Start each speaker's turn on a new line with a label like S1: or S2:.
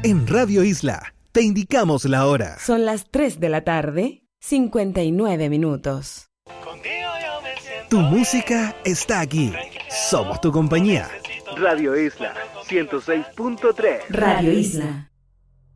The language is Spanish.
S1: En Radio Isla te indicamos la hora.
S2: Son las 3 de la tarde, 59 minutos.
S1: Tu música está aquí. Somos tu compañía. Radio Isla 106.3.
S2: Radio Isla.